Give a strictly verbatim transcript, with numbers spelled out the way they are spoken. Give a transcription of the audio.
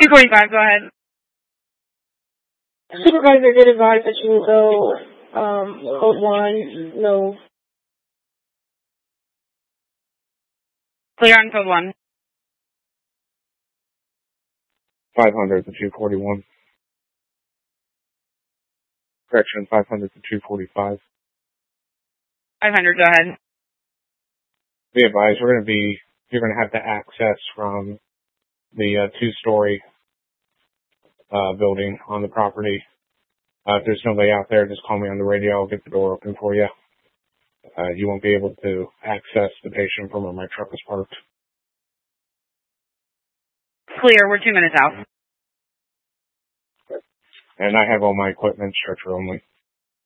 two forty-five, go ahead. Supervisor did advise that you will go, um, code one, no. Clear on code one. five hundred to two forty-one. Correction, five hundred to two forty-five. five hundred, go ahead. Be advised, we're going to be, you're going to have to access from the uh, two-story uh, building on the property. Uh, if there's nobody out there, just call me on the radio. I'll get the door open for you. Uh, you won't be able to access the patient from where my truck is parked. Clear, we're two minutes out. And I have all my equipment, stretcher only.